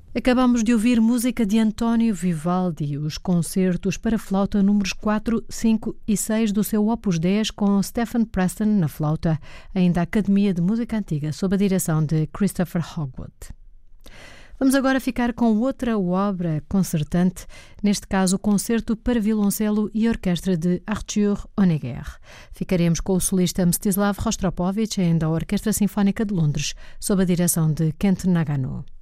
Acabamos de ouvir música de António Vivaldi, os concertos para flauta números 4, 5 e 6 do seu Opus 10 com Stephen Preston na flauta, ainda a Academia de Música Antiga, sob a direção de Christopher Hogwood. Vamos agora ficar com outra obra concertante, neste caso o Concerto para Violoncelo e Orquestra de Arthur Honegger. Ficaremos com o solista Mstislav Rostropovich, ainda a Orquestra Sinfónica de Londres, sob a direção de Kent Nagano.